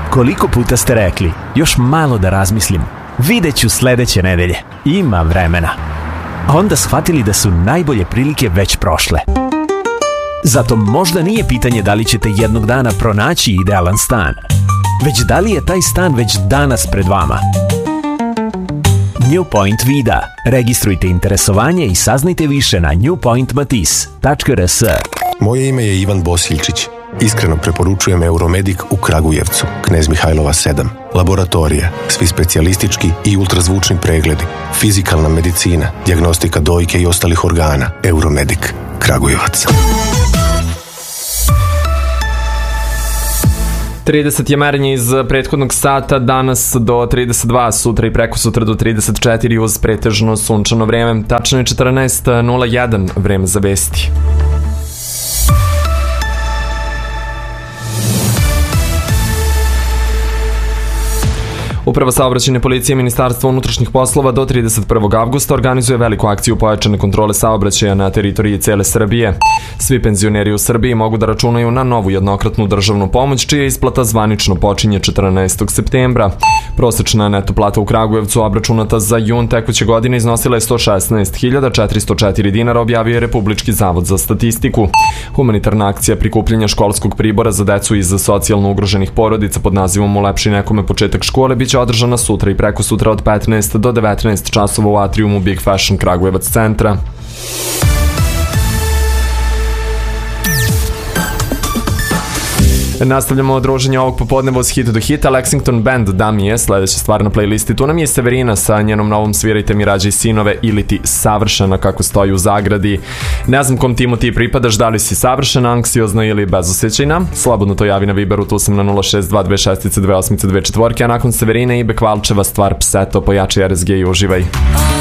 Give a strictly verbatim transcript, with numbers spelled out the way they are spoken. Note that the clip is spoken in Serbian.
Koliko puta ste rekli, još malo da razmislim, vidjet ću sledeće nedelje, ima vremena. A onda shvatili da su najbolje prilike već prošle. Zato možda nije pitanje da li ćete jednog dana pronaći idealan stan, već da li je taj stan već danas pred vama. New Point Vida. Registrujte interesovanje i saznajte više na new point matis tačka r s. Moje ime je Ivan Bosiljčić. Iskreno preporučujem Euromedic u Kragujevcu, Knez Mihajlova sedam. Laboratorija, svi specijalistički i ultrazvučni pregledi, fizikalna medicina, dijagnostika dojke i ostalih organa. Euromedic, Kragujevac. trideset je merenje iz prethodnog sata, danas do trideset dva, sutra i preko sutra do trideset četiri uz pretežno sunčano vreme. Tačno je četrnaest nula jedan, vreme za vesti. Uprava saobraćajne policije i Ministarstva unutrašnjih poslova do trideset prvog avgusta organizuje veliku akciju pojačane kontrole saobraćaja na teritoriji cele Srbije. Svi penzioneri u Srbiji mogu da računaju na novu jednokratnu državnu pomoć, čija isplata zvanično počinje četrnaestog septembra. Prosečna neto plata u Kragujevcu obračunata za jun tekuće godine iznosila je sto šesnaest hiljada četiristo četiri dinara, objavio je Republički zavod za statistiku. Humanitarna akcija prikupljanja školskog pribora za decu iz socijalno ugroženih porodica pod nazivom Ulepši nekome početak škole biće održana sutra i preko sutra od petnaest do devetnaest časova u atriumu Big Fashion Kragujevac centra. Nastavljamo druženje ovog popodneva uz hit do hita. Lexington Band Da mi je sledeća stvar na playlisti. Tu nam je Severina sa njenom novom Svirajte mi rađaj sinove ili ti Savršena, kako stoji u zagradi. Ne znam kom timu ti pripadaš, da li si savršena, anksiozna ili bezosećajna. Slobodno to javi na Viberu, tu sam na nula šest dva dve šest dve osam dve četiri, a nakon Severine i Bekvalčeva stvar Pseto, pojačaj R S G i uživaj.